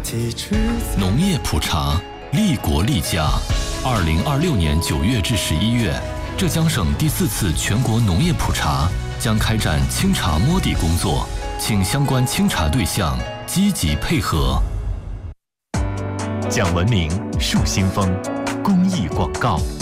农业普查，利国利家。2026年9月至11月，浙江省第4次全国农业普查将开展清查摸底工作，请相关清查对象积极配合。 讲文明，树新风，公益广告。